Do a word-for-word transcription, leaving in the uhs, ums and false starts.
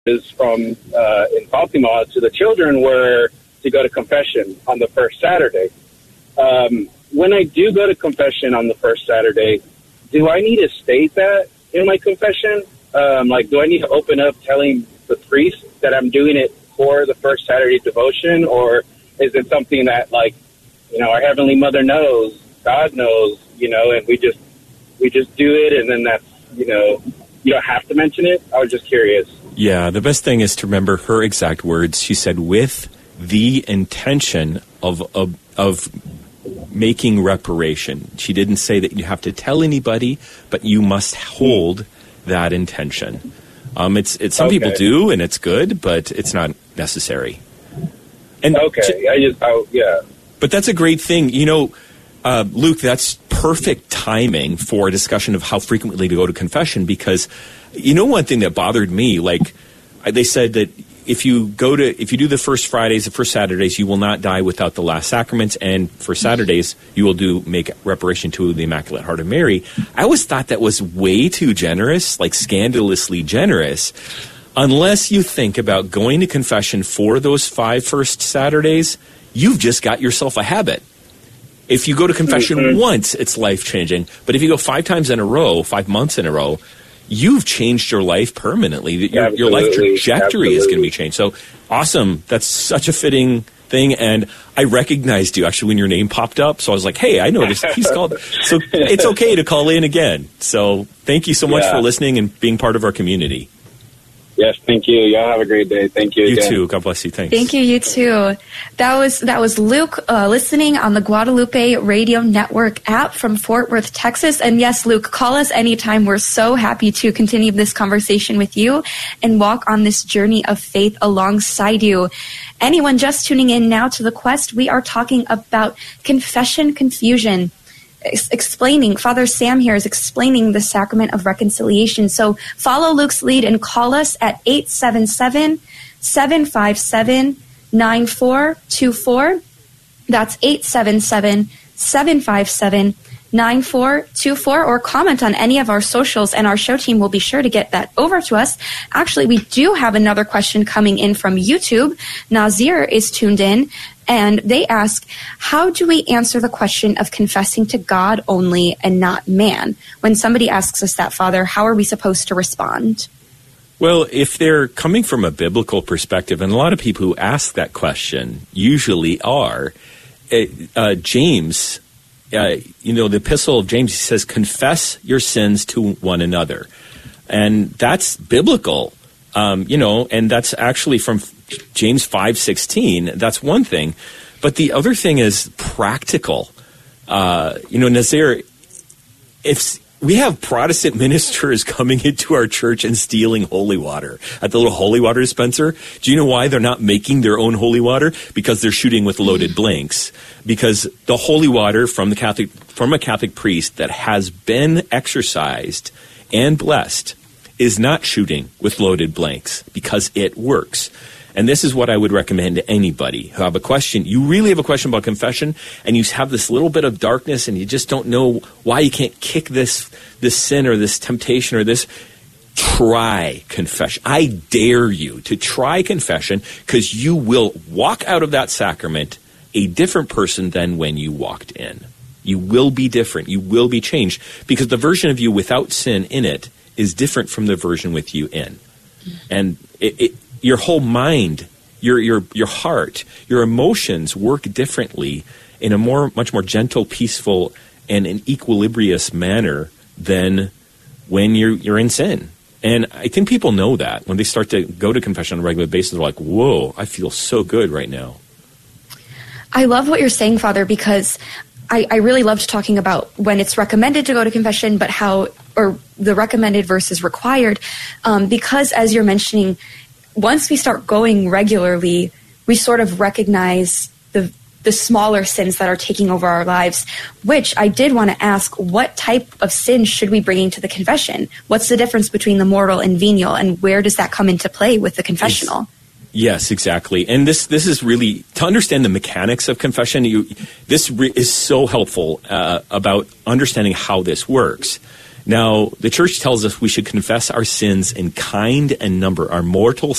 from uh, in Baltimore to the children were to go to confession on the first Saturday. Um, when I do go to confession on the first Saturday, do I need to state that in my confession? Um, like, do I need to open up telling the priest that I'm doing it for the first Saturday devotion, or is it something that, like, you know, our Heavenly Mother knows, God knows, you know, and we just we just do it, and then that's, you know, you don't have to mention it? I was just curious. Yeah, the best thing is to remember her exact words. She said, with the intention of of, of making reparation. She didn't say that you have to tell anybody, but you must hold that intention. Um, it's it's some okay. people do, and it's good, but it's not necessary. And okay, j- I just I, yeah. But that's a great thing, you know, uh, Luke. That's perfect timing for a discussion of how frequently to go to confession, because you know one thing that bothered me, like they said that if you go to if you do the first Fridays, the first Saturdays, you will not die without the last sacraments, and for Saturdays you will do make reparation to the Immaculate Heart of Mary. I always thought that was way too generous, like scandalously generous. Unless you think about going to confession for those five first Saturdays, you've just got yourself a habit. If you go to confession mm-hmm. once, it's life-changing. But if you go five times in a row, five months in a row, you've changed your life permanently. Your, your life trajectory Absolutely. is going to be changed. So, awesome. That's such a fitting thing. And I recognized you, actually, when your name popped up. So I was like, hey, I noticed he's called. So it's okay to call in again. So thank you so much yeah. for listening and being part of our community. Yes, thank you. Y'all have a great day. Thank you. You again. too. God bless you. Thanks. Thank you. You too. That was that was Luke uh, listening on the Guadalupe Radio Network app from Fort Worth, Texas. And yes, Luke, call us anytime. We're so happy to continue this conversation with you and walk on this journey of faith alongside you. Anyone just tuning in now to The Quest, we are talking about confession confusion. Explaining, Father Sam here is explaining the sacrament of reconciliation. So follow Luke's lead and call us at eight seven seven, seven five seven, nine four two four. That's eight seven seven, seven five seven, nine four two four, or comment on any of our socials, and our show team will be sure to get that over to us. Actually, we do have another question coming in from YouTube. Nazir is tuned in, and they ask, how do we answer the question of confessing to God only and not man? When somebody asks us that, Father, how are we supposed to respond? Well, if they're coming from a biblical perspective, and a lot of people who ask that question usually are, uh, James, uh, you know, the epistle of James, he says, confess your sins to one another. And that's biblical, um, you know, and that's actually from James five sixteen. That's one thing. But the other thing is practical. Uh, you know, Nazir, if we have Protestant ministers coming into our church and stealing holy water at the little holy water dispenser, do you know why they're not making their own holy water? Because they're shooting with loaded blanks. Because the holy water from the Catholic from a Catholic priest that has been exorcised and blessed is not shooting with loaded blanks, because it works. And this is what I would recommend to anybody who have a question. You really have a question about confession, and you have this little bit of darkness, and you just don't know why you can't kick this this sin or this temptation or this. Try confession. I dare you to try confession, because you will walk out of that sacrament a different person than when you walked in. You will be different. You will be changed, because the version of you without sin in it is different from the version with you in. And it, it your whole mind, your your your heart, your emotions work differently in a more much more gentle, peaceful, and an equilibrious manner than when you're you're in sin. And I think people know that when they start to go to confession on a regular basis. They're like, "Whoa, I feel so good right now." I love what you're saying, Father, because I, I really loved talking about when it's recommended to go to confession, but how, or the recommended versus required, um, because as you're mentioning, once we start going regularly, we sort of recognize the the smaller sins that are taking over our lives, which I did want to ask, what type of sin should we bring into the confession? What's the difference between the mortal and venial, and where does that come into play with the confessional? It's, yes, exactly. And this this is really, to understand the mechanics of confession, you, this re- is so helpful uh, about understanding how this works. Now, the church tells us we should confess our sins in kind and number our mortal